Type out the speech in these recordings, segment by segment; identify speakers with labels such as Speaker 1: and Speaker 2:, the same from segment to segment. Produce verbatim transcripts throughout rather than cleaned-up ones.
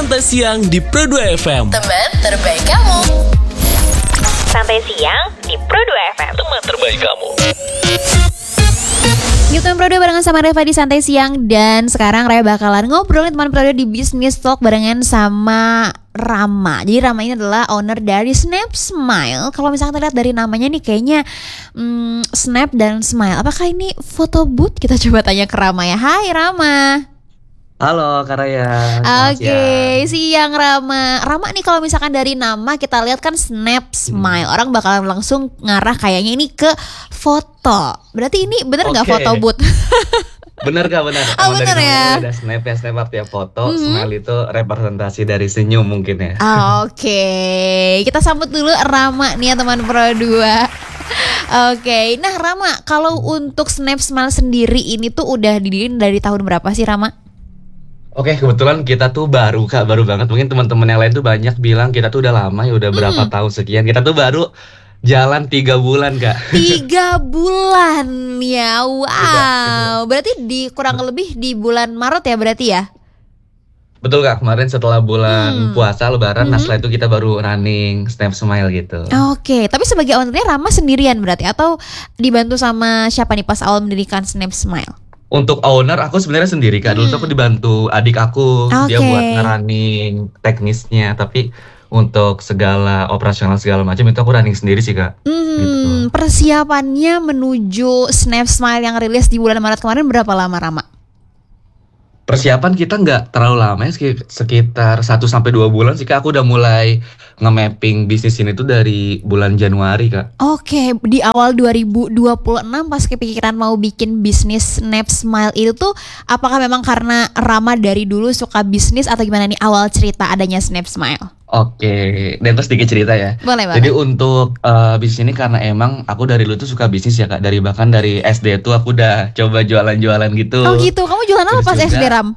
Speaker 1: Santai Siang di Pro dua F M.
Speaker 2: Teman terbaik kamu.
Speaker 3: Santai Siang di Pro dua F M.
Speaker 1: Teman terbaik kamu.
Speaker 4: Gitu Pro dua barengan sama Reva di Santai Siang. Dan sekarang Reva bakalan ngobrolin teman Pro dua di Business Talk barengan sama Rama. Jadi Rama ini adalah owner dari Snap Smile. Kalau misalnya kita lihat dari namanya nih kayaknya hmm, Snap dan Smile. Apakah ini foto booth? Kita coba tanya ke Rama ya. Hai Rama.
Speaker 5: Halo Kak Raya.
Speaker 4: Oke, okay, siang Rama. Rama nih kalau misalkan dari nama kita lihat kan Snap Smile, hmm. orang bakalan langsung ngarah kayaknya ini ke foto. Berarti ini bener nggak okay. foto booth?
Speaker 5: Bener Kak, bener.
Speaker 4: Oh, bener ya.
Speaker 5: Ada snap ya, snap artinya foto, mm-hmm. Smile itu representasi dari senyum mungkin ya.
Speaker 4: Oke, okay. Kita sambut dulu Rama nih ya teman Pro dua. Oke, okay. Nah Rama, kalau untuk Snap Smile sendiri ini tuh udah didirikan dari tahun berapa sih Rama?
Speaker 5: Oke, kebetulan kita tuh baru Kak, baru banget. Mungkin teman-teman yang lain tuh banyak bilang kita tuh udah lama ya, udah berapa hmm. tahun sekian. Kita tuh baru jalan tiga bulan Kak.
Speaker 4: Tiga bulan ya, wow. Udah, berarti di kurang lebih di bulan Maret ya berarti ya?
Speaker 5: Betul Kak, kemarin setelah bulan hmm. puasa Lebaran, hmm. nah setelah itu kita baru running Snap Smile gitu.
Speaker 4: Oke, tapi sebagai ownernya Rama sendirian berarti atau dibantu sama siapa nih pas awal mendirikan Snap Smile?
Speaker 5: Untuk owner aku sebenarnya sendiri Kak. Dulu hmm. tuh aku dibantu adik aku, okay. dia buat ngerunning teknisnya. Tapi untuk segala operasional segala macam itu aku running sendiri sih Kak.
Speaker 4: Hmm,
Speaker 5: gitu.
Speaker 4: Persiapannya menuju Snap Smile yang rilis di bulan Maret kemarin berapa lama Rama?
Speaker 5: Persiapan kita nggak terlalu lama ya, sekitar satu sampai dua bulan sih Kak. Aku udah mulai nge-mapping bisnis ini tuh dari bulan Januari Kak.
Speaker 4: Oke, di awal dua ribu dua puluh enam pas kepikiran mau bikin bisnis Snap Smile itu tuh apakah memang karena Rama dari dulu suka bisnis atau gimana nih awal cerita adanya Snap Smile?
Speaker 5: Oke, dan terus sedikit cerita ya.
Speaker 4: Boleh, boleh.
Speaker 5: Jadi untuk uh, bisnis ini karena emang aku dari dulu tuh suka bisnis ya Kak. Dari bahkan dari S D tuh aku udah coba jualan-jualan gitu.
Speaker 4: Oh gitu, kamu jualan apa pas juga, S D Ram?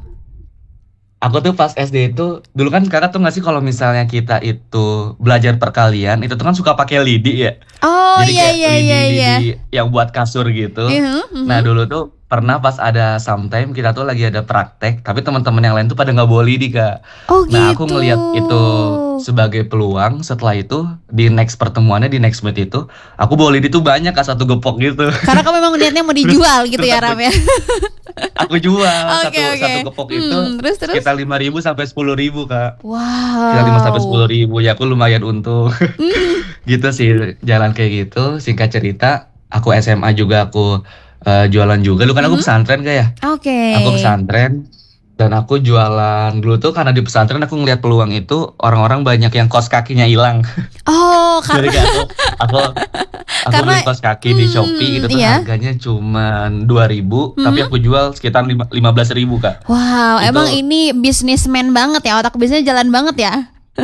Speaker 5: Aku tuh pas S D itu, dulu kan kakak tuh nggak sih kalau misalnya kita itu belajar perkalian, itu tuh kan suka pakai lidi ya.
Speaker 4: Oh
Speaker 5: Jadi
Speaker 4: iya
Speaker 5: kayak
Speaker 4: iya
Speaker 5: lidi,
Speaker 4: iya iya.
Speaker 5: lidi yang buat kasur gitu.
Speaker 4: Uh-huh, uh-huh.
Speaker 5: Nah dulu tuh pernah pas ada sometime kita tuh lagi ada praktek, tapi teman-teman yang lain tuh pada nggak bawa lidi Kak.
Speaker 4: Oh gitu.
Speaker 5: Nah aku ngelihat itu sebagai peluang. Setelah itu di next pertemuannya di next meet itu aku bawa lidi tuh banyak Kak, satu gepok gitu.
Speaker 4: Karena kamu memang niatnya mau dijual gitu ya Ram ya.
Speaker 5: Aku jual
Speaker 4: okay,
Speaker 5: satu
Speaker 4: okay.
Speaker 5: satu gepok
Speaker 4: hmm,
Speaker 5: itu
Speaker 4: terus, terus?
Speaker 5: sekitar lima ribu sampai sepuluh ribu Kak.
Speaker 4: Wow.
Speaker 5: Sekitar lima sampai sepuluh ribu ya, aku lumayan untung. Mm. Gitu sih jalan kayak gitu. Singkat cerita, aku S M A juga aku uh, jualan juga. Lu kan mm-hmm. aku pesantren Kak ya.
Speaker 4: Oke. Okay.
Speaker 5: Aku pesantren dan aku jualan dulu tuh karena di pesantren aku ngeliat peluang itu orang-orang banyak yang kos kakinya hilang.
Speaker 4: Oh, karena
Speaker 5: Jadi aku aku aku
Speaker 4: karena,
Speaker 5: beli kos kaki di Shopee itu tuh
Speaker 4: iya.
Speaker 5: harganya cuma dua ribu, mm-hmm. tapi aku jual sekitar lima belas ribu Kak.
Speaker 4: Wow, itu, emang ini bisnismen banget ya, otak bisnisnya jalan banget ya.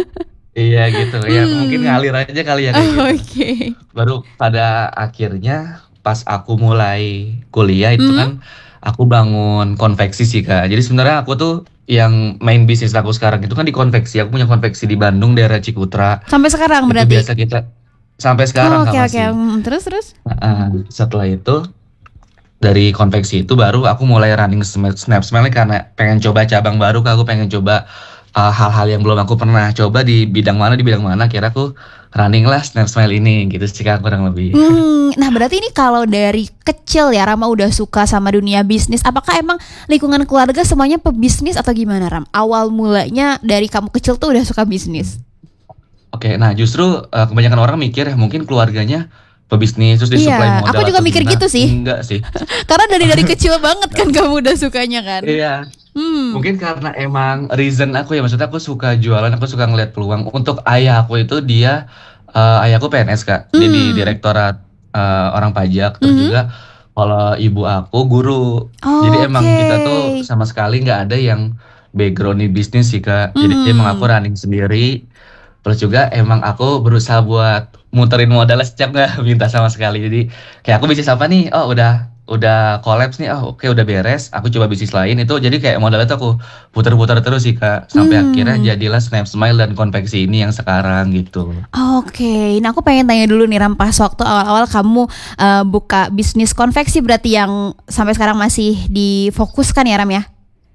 Speaker 5: Iya gitu ya, hmm. mungkin ngalir aja kali ya kayak
Speaker 4: oh,
Speaker 5: gitu.
Speaker 4: Oke. Okay.
Speaker 5: Baru pada akhirnya pas aku mulai kuliah itu hmm. kan aku bangun konveksi sih Kak. Jadi sebenarnya aku tuh yang main bisnis aku sekarang itu kan di konveksi. Aku punya konveksi di Bandung daerah Cikutra.
Speaker 4: Sampai sekarang
Speaker 5: itu
Speaker 4: berarti?
Speaker 5: Biasa kita sampai sekarang
Speaker 4: oh,
Speaker 5: Kak
Speaker 4: okay,
Speaker 5: masih.
Speaker 4: Oke okay. Terus terus?
Speaker 5: Nah, setelah itu dari konveksi itu baru aku mulai running Snap Smile karena pengen coba cabang baru Kak. Aku pengen coba uh, hal-hal yang belum aku pernah coba di bidang mana di bidang mana. Kira aku running lah Snap Smile ini gitu sih Kak kurang lebih.
Speaker 4: Hmm, nah berarti ini kalau dari kecil ya Rama udah suka sama dunia bisnis. Apakah emang lingkungan keluarga semuanya pebisnis atau gimana Ram? Awal mulanya dari kamu kecil tuh udah suka bisnis?
Speaker 5: Oke, nah justru uh, kebanyakan orang mikir ya mungkin keluarganya pebisnis terus disuplai
Speaker 4: iya,
Speaker 5: modal.
Speaker 4: Aku juga mikir
Speaker 5: gimana.
Speaker 4: Gitu sih.
Speaker 5: Enggak sih.
Speaker 4: Karena dari dari kecil banget kan kamu udah sukanya kan.
Speaker 5: Iya.
Speaker 4: Hmm.
Speaker 5: Mungkin karena emang reason aku ya, maksudnya aku suka jualan, aku suka ngeliat peluang. Untuk ayah aku itu dia uh, ayahku P N S Kak, hmm. dia di direktorat uh, orang pajak, terus hmm. juga kalau ibu aku guru.
Speaker 4: Oh,
Speaker 5: jadi emang
Speaker 4: okay.
Speaker 5: kita tuh sama sekali nggak ada yang background di bisnis sih Kak. Jadi hmm. emang aku running sendiri. Terus juga emang aku berusaha buat muterin modal setiap nggak minta sama sekali. Jadi kayak aku bisnis apa nih? Oh udah udah collapse nih. Oh oke okay, udah beres. Aku coba bisnis lain itu. Jadi kayak modalnya tuh aku putar-putar terus sih Kak. Sampai hmm. akhirnya jadilah Snap Smile dan konveksi ini yang sekarang gitu.
Speaker 4: Oke, okay. Nah aku pengen tanya dulu nih Ram, pas waktu awal-awal kamu uh, buka bisnis konveksi berarti yang sampai sekarang masih difokuskan ya Ram ya?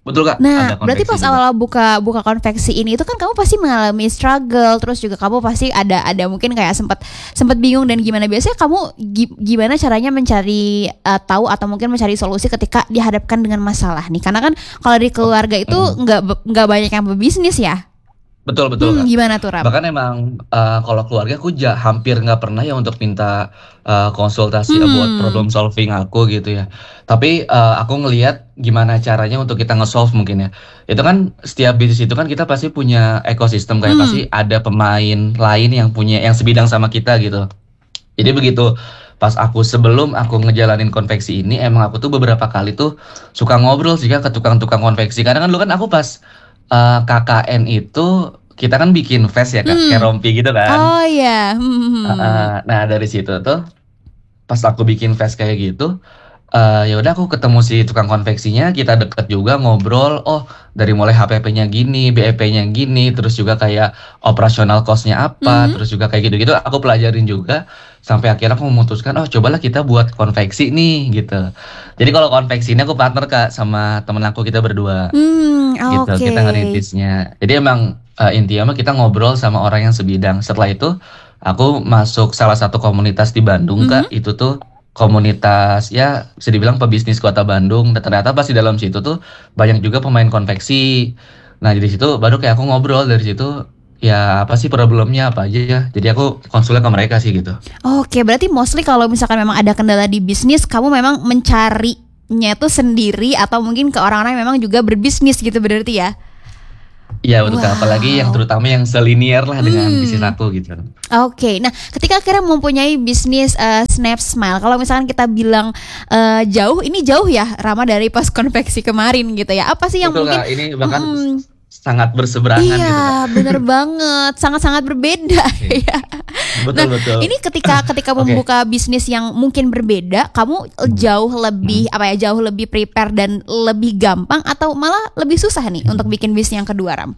Speaker 5: Betul Kak,
Speaker 4: Nah,
Speaker 5: ada
Speaker 4: berarti
Speaker 5: konveksi
Speaker 4: pas
Speaker 5: juga.
Speaker 4: awal buka buka konveksi ini itu kan kamu pasti mengalami struggle, terus juga kamu pasti ada ada mungkin kayak sempat sempat bingung dan gimana. Biasanya kamu gi- gimana caranya mencari uh, tahu atau mungkin mencari solusi ketika dihadapkan dengan masalah nih? Karena kan kalau di keluarga itu
Speaker 5: Hmm.
Speaker 4: nggak be- nggak banyak yang berbisnis ya.
Speaker 5: Betul betul
Speaker 4: Hmm,
Speaker 5: Kak.
Speaker 4: gimana tuh Ram?
Speaker 5: Bahkan emang eh, kalau keluarga aku ja, hampir nggak pernah ya untuk minta eh, konsultasi about
Speaker 4: Hmm.
Speaker 5: problem solving aku gitu ya. Tapi eh, aku ngelihat gimana caranya untuk kita nge-solve mungkin ya. Itu kan setiap bisnis itu kan kita pasti punya ekosistem kayak
Speaker 4: Hmm.
Speaker 5: pasti ada pemain lain yang punya yang sebidang sama kita gitu. Jadi begitu pas aku sebelum aku ngejalanin konveksi ini emang aku tuh beberapa kali tuh suka ngobrol sih Kak, ke tukang-tukang konveksi. Karena kan dulu kan aku pas eh, K K N itu kita kan bikin vest ya Kak,
Speaker 4: Hmm.
Speaker 5: kayak rompi gitu kan.
Speaker 4: Oh ya. Hmm.
Speaker 5: Uh, uh, nah dari situ tuh pas aku bikin vest kayak gitu, eh ya udah aku ketemu si tukang konveksinya, kita deket juga ngobrol. Oh dari mulai H P P-nya gini, B E P-nya gini, terus juga kayak operasional cost-nya apa,
Speaker 4: Mhm.
Speaker 5: terus juga kayak gitu-gitu aku pelajarin juga. Sampai akhirnya aku memutuskan, oh cobalah kita buat konveksi nih gitu. Jadi kalau konveksi ini aku partner Kak sama temen aku, kita berdua
Speaker 4: Hmm,
Speaker 5: gitu,
Speaker 4: oke.
Speaker 5: kita ngerintisnya. Jadi emang eh, intinya mah kita ngobrol sama orang yang sebidang. Setelah itu aku masuk salah satu komunitas di Bandung Kak.
Speaker 4: Mhm.
Speaker 5: Itu tuh komunitas ya bisa dibilang pebisnis kota Bandung. Dan ternyata pas di dalam situ tuh banyak juga pemain konveksi. Nah dari situ baru kayak aku ngobrol dari situ, ya apa sih problemnya apa aja ya. Jadi aku konsulnya ke mereka sih gitu.
Speaker 4: Oke, berarti mostly kalau misalkan memang ada kendala di bisnis, kamu memang mencarinya itu sendiri atau mungkin ke orang-orang yang memang juga berbisnis gitu berarti ya?
Speaker 5: Iya betul Kak. Apalagi yang
Speaker 4: Wow.
Speaker 5: terutama yang selinier lah dengan
Speaker 4: Hmm.
Speaker 5: bisnis aku gitu.
Speaker 4: Oke, nah ketika akhirnya mempunyai bisnis eh, Snap Smile, kalau misalkan kita bilang eh, jauh, ini jauh ya Rama dari pas konveksi kemarin gitu ya. Apa sih yang
Speaker 5: Betul
Speaker 4: mungkin?
Speaker 5: Kak, ini bahkan
Speaker 4: Mm,
Speaker 5: sangat berseberangan gitu Kak.
Speaker 4: iya, bener banget, sangat-sangat berbeda ya.
Speaker 5: Betul
Speaker 4: Nah,
Speaker 5: betul.
Speaker 4: ini ketika ketika
Speaker 5: Oke.
Speaker 4: membuka bisnis yang mungkin berbeda, kamu jauh lebih apa ya, jauh lebih prepare dan lebih gampang atau malah lebih susah nih untuk bikin bisnis yang kedua, Ram?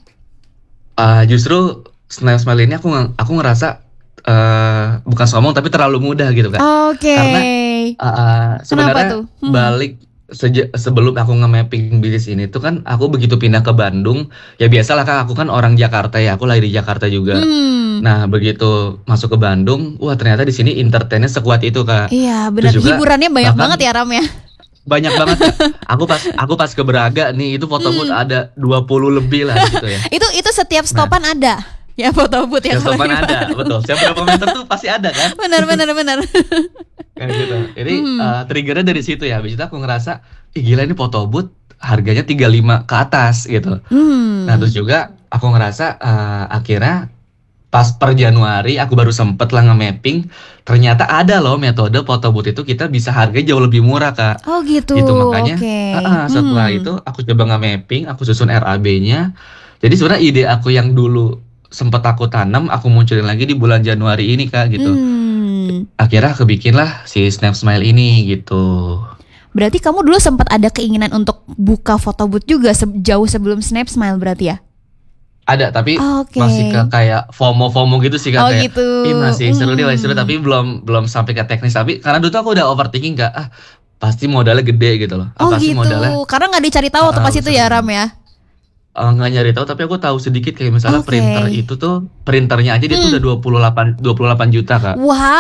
Speaker 5: Ah, justru Snap Smile ini aku nge- aku ngerasa eh bukan sombong tapi terlalu mudah gitu Kak.
Speaker 4: Oke.
Speaker 5: Karena ah, ah, sebenarnya
Speaker 4: tuh? Hmm.
Speaker 5: balik seja- sebelum aku nge-mapping bisnis ini tuh kan aku begitu pindah ke Bandung, ya biasalah Kak, aku kan orang Jakarta ya, aku lahir di Jakarta juga.
Speaker 4: Hmm.
Speaker 5: Nah, begitu masuk ke Bandung, wah ternyata di sini entertainnya sekuat itu Kak.
Speaker 4: Iya, benar.
Speaker 5: Terus juga
Speaker 4: Hiburannya banyak
Speaker 5: bahkan-
Speaker 4: banget ya, Ram ya.
Speaker 5: Banyak banget Kak. Aku pas aku pas ke Braga nih itu foto booth
Speaker 4: Hmm.
Speaker 5: ada dua puluh lebih lah gitu ya.
Speaker 4: Itu itu setiap stopan ada. Ya foto booth ya.
Speaker 5: Yang
Speaker 4: kalau
Speaker 5: sopan
Speaker 4: di
Speaker 5: ada,
Speaker 4: mana.
Speaker 5: betul. Setiap berapa meter tuh pasti ada kan?
Speaker 4: Benar benar benar.
Speaker 5: Kayak gitu. Jadi
Speaker 4: Hmm.
Speaker 5: eh, triggernya dari situ ya. Habis itu aku ngerasa, ih gila ini foto booth harganya tiga puluh lima ke atas gitu.
Speaker 4: Hmm.
Speaker 5: Nah terus juga aku ngerasa eh, akhirnya pas per Januari aku baru sempet lah nge-mapping, ternyata ada loh metode foto booth itu kita bisa harga jauh lebih murah Kak.
Speaker 4: Oh gitu.
Speaker 5: Gitu makanya
Speaker 4: Oke.
Speaker 5: ah, ah, setelah
Speaker 4: Hmm.
Speaker 5: itu aku coba nge-mapping, aku susun R A B-nya. Jadi sebenarnya ide aku yang dulu sempet aku tanam, aku munculin lagi di bulan Januari ini Kak gitu.
Speaker 4: Hmm.
Speaker 5: Akhirnya kebikin lah si Snap Smile ini gitu.
Speaker 4: Berarti kamu dulu sempat ada keinginan untuk buka foto booth juga se- jauh sebelum Snap Smile berarti ya?
Speaker 5: Ada tapi
Speaker 4: Oke.
Speaker 5: masih ke kayak FOMO-FOMO gitu sih
Speaker 4: Oh
Speaker 5: Kak, kayak
Speaker 4: gitu.
Speaker 5: ih masih seru nih, masih seru
Speaker 4: Hmm.
Speaker 5: tapi belum belum sampai ke teknis. Tapi karena dulu tuh aku udah overthinking Kak, ah pasti modalnya gede gitu loh. Ah,
Speaker 4: Oh
Speaker 5: pasti
Speaker 4: gitu.
Speaker 5: modalnya
Speaker 4: Karena nggak dicari tahu waktu
Speaker 5: Ah,
Speaker 4: pas itu ya,
Speaker 5: betul.
Speaker 4: Ram ya?
Speaker 5: eh, nggak nyari tahu, tapi aku tahu sedikit kayak misalnya
Speaker 4: Oke.
Speaker 5: printer itu tuh printernya aja dia tuh
Speaker 4: Hmm.
Speaker 5: udah dua puluh delapan juta Kak.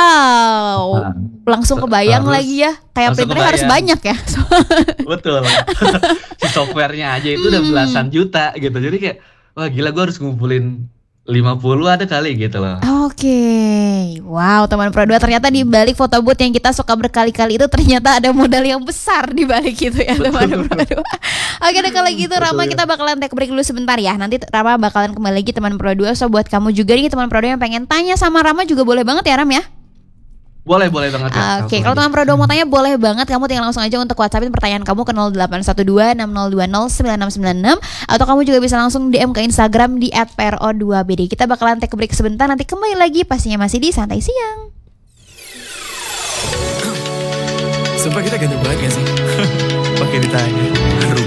Speaker 4: Wow.
Speaker 5: Nah,
Speaker 4: Langsung
Speaker 5: Ter-
Speaker 4: kebayang
Speaker 5: terus
Speaker 4: lagi ya. Kayak
Speaker 5: langsung
Speaker 4: printernya harus
Speaker 5: kebayang.
Speaker 4: banyak ya.
Speaker 5: Betul. Si softwarenya aja itu udah
Speaker 4: Hmm.
Speaker 5: belasan juta gitu. Jadi kayak wah gila, gue harus ngumpulin lima puluh ada kali gitu loh.
Speaker 4: Oke, wow teman Pro dua, ternyata di balik foto booth yang kita suka berkali-kali itu ternyata ada modal yang besar di balik itu ya teman Pro dua. Oke deh kalau gitu Rama, kita bakalan take break dulu sebentar ya. Nanti Rama bakalan kembali lagi teman Pro dua. So buat kamu juga nih teman Pro dua yang pengen tanya sama Rama juga boleh banget ya Ram ya.
Speaker 5: Boleh, boleh banget ya.
Speaker 4: Oke,
Speaker 5: Langsung
Speaker 4: kalau
Speaker 5: aja.
Speaker 4: teman Pro dua mau tanya boleh banget, kamu tinggal langsung aja untuk WhatsAppin pertanyaan kamu ke nol delapan satu dua enam nol dua nol sembilan enam sembilan enam atau kamu juga bisa langsung D M ke Instagram di at P R O dua B D. Kita bakalan take break sebentar, nanti kembali lagi pastinya masih di Santai Siang.
Speaker 2: Sumpah kita ganteng banget gak sih? Pakai ditanya.